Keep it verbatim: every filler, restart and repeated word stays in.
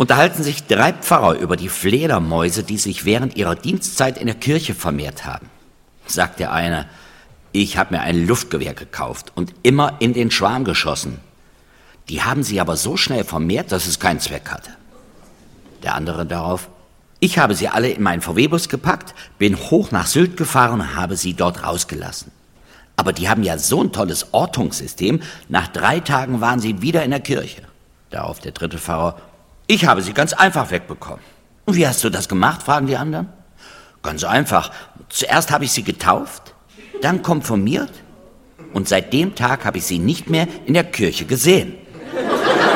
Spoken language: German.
Unterhalten sich drei Pfarrer über die Fledermäuse, die sich während ihrer Dienstzeit in der Kirche vermehrt haben. Sagt der eine: Ich habe mir ein Luftgewehr gekauft und immer in den Schwarm geschossen. Die haben sie aber so schnell vermehrt, dass es keinen Zweck hatte. Der andere darauf: Ich habe sie alle in meinen V W-Bus gepackt, bin hoch nach Sylt gefahren und habe sie dort rausgelassen. Aber die haben ja so ein tolles Ortungssystem, nach drei Tagen waren sie wieder in der Kirche. Darauf der dritte Pfarrer: Ich habe sie ganz einfach wegbekommen. Und wie hast du das gemacht, fragen die anderen. Ganz einfach. Zuerst habe ich sie getauft, dann konfirmiert und seit dem Tag habe ich sie nicht mehr in der Kirche gesehen.